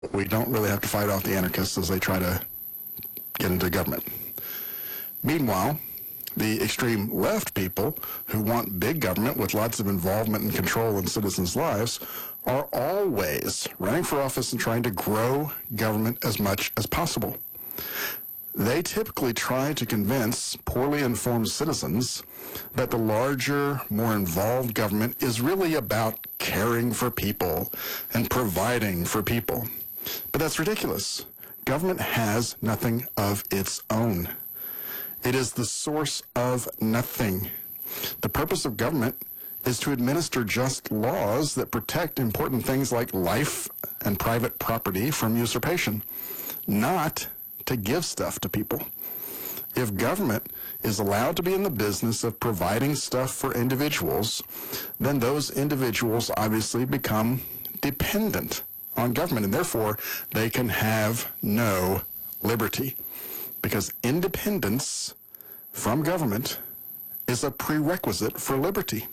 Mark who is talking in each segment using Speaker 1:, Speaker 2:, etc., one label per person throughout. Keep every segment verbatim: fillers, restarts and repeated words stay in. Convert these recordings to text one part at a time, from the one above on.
Speaker 1: we don't really have to fight off the anarchists as they try to get into government. Meanwhile, the extreme left people who want big government with lots of involvement and control in citizens' lives are always running for office and trying to grow government as much as possible. They typically try to convince poorly informed citizens that the larger, more involved government is really about caring for people and providing for people. But that's ridiculous. Government has nothing of its own. It is the source of nothing. The purpose of government is to administer just laws that protect important things like life and private property from usurpation, not to give stuff to people. If government is allowed to be in the business of providing stuff for individuals, then those individuals obviously become dependent on government, and therefore they can have no liberty, because independence from government is a prerequisite for liberty.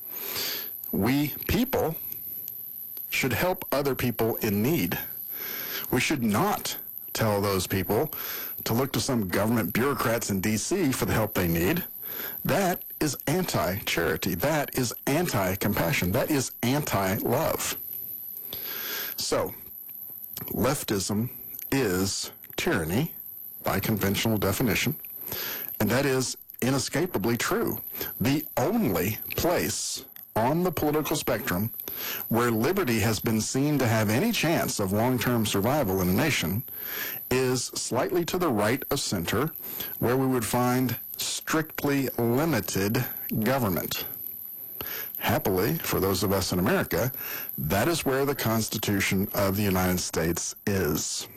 Speaker 1: We people should help other people in need. We should not tell those people to look to some government bureaucrats in D C for the help they need. That is anti-charity. That is anti-compassion. That is anti-love. So, leftism is tyranny by conventional definition, and that is inescapably true. The only place on the political spectrum where liberty has been seen to have any chance of long-term survival in a nation is slightly to the right of center, where we would find strictly limited government. Happily, for those of us in America, that is where the Constitution of the United States is.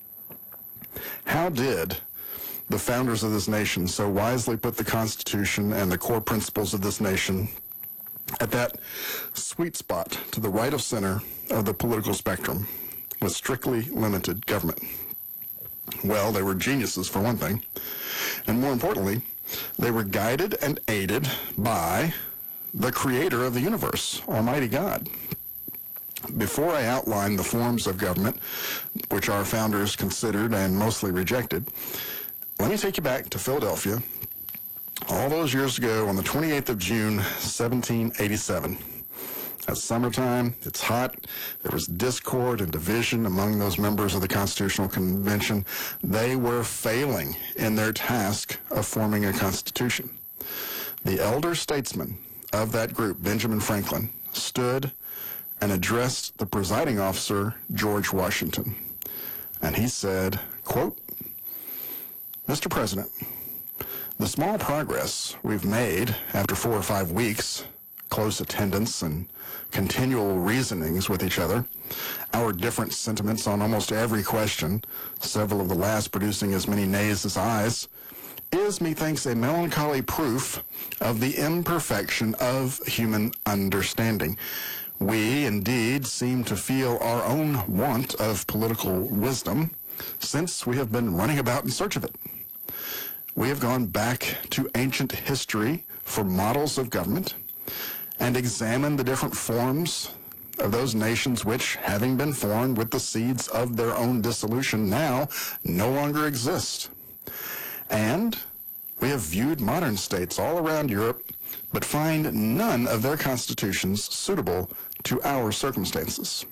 Speaker 1: How did the founders of this nation so wisely put the Constitution and the core principles of this nation at that sweet spot to the right of center of the political spectrum with strictly limited government? Well, they were geniuses, for one thing, and more importantly, they were guided and aided by the creator of the universe, Almighty God. Before I outline the forms of government which our founders considered and mostly rejected, let me take you back to Philadelphia all those years ago on the twenty-eighth of June, seventeen eighty-seven. It's summertime, it's hot, there was discord and division among those members of the Constitutional Convention. They were failing in their task of forming a constitution. The elder statesman of that group, Benjamin Franklin, stood and addressed the presiding officer, George Washington. And he said, quote, "Mister President, the small progress we've made after four or five weeks, close attendance and continual reasonings with each other, our different sentiments on almost every question, several of the last producing as many nays as ayes, is, methinks, a melancholy proof of the imperfection of human understanding. We, indeed, seem to feel our own want of political wisdom, since we have been running about in search of it. We have gone back to ancient history for models of government, and examined the different forms of those nations which, having been formed with the seeds of their own dissolution, now no longer exist. And we have viewed modern states all around Europe, but find none of their constitutions suitable to our circumstances.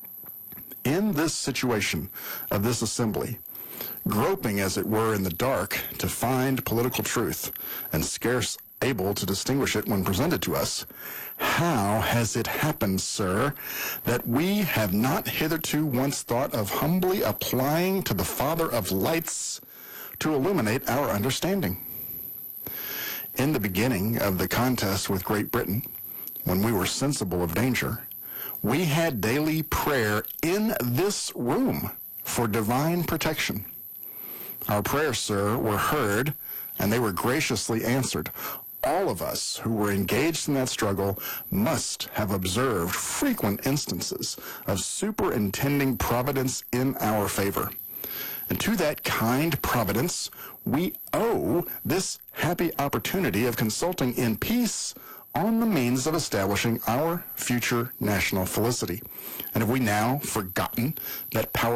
Speaker 1: In this situation of this assembly, groping as it were in the dark to find political truth, and scarce able to distinguish it when presented to us, how has it happened, sir, that we have not hitherto once thought of humbly applying to the Father of lights to illuminate our understanding? In the beginning of the contest with Great Britain, when we were sensible of danger, we had daily prayer in this room for divine protection. Our prayers, sir, were heard, and they were graciously answered. All of us who were engaged in that struggle must have observed frequent instances of superintending providence in our favor. And to that kind providence, we owe this happy opportunity of consulting in peace on the means of establishing our future national felicity. And have we now forgotten that power